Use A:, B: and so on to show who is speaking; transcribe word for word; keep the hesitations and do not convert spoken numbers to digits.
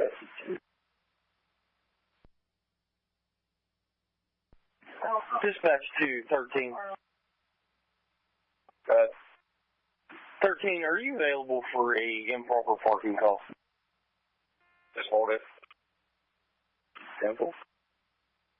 A: Dispatch to thirteen.
B: Uh,
A: thirteen, are you available for a improper parking call?
B: just hold it.
A: Simple.